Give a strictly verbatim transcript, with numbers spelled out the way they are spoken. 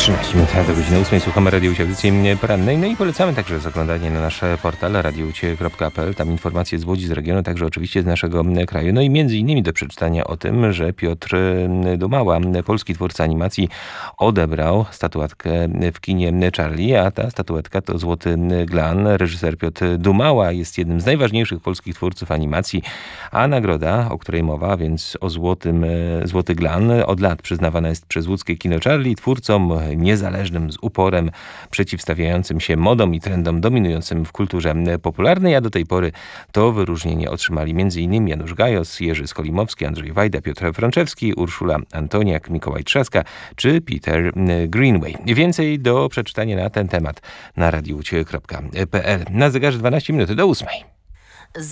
trzynaście minut do godziny ósmej. Słuchamy Radioucie audycji porannej. No i polecamy także zaglądanie na nasz portal radioucie kropka p l. Tam informacje z Łodzi, z regionu, także oczywiście z naszego kraju. No i między innymi do przeczytania o tym, że Piotr Dumała, polski twórca animacji, odebrał statuetkę w kinie Charlie, a ta statuetka to Złoty Glan. Reżyser Piotr Dumała jest jednym z najważniejszych polskich twórców animacji, a nagroda, o której mowa, więc o Złotym, Złoty Glan, od lat przyznawana jest przez łódzkie kino Charlie twórcom niezależnym, z uporem przeciwstawiającym się modom i trendom dominującym w kulturze popularnej, a do tej pory to wyróżnienie otrzymali m.in. Janusz Gajos, Jerzy Skolimowski, Andrzej Wajda, Piotr Franczewski, Urszula Antoniak, Mikołaj Trzaska czy Peter Greenway. Więcej do przeczytania na ten temat na radioucie kropka p l. Na zegarze dwanaście minut do ósmej.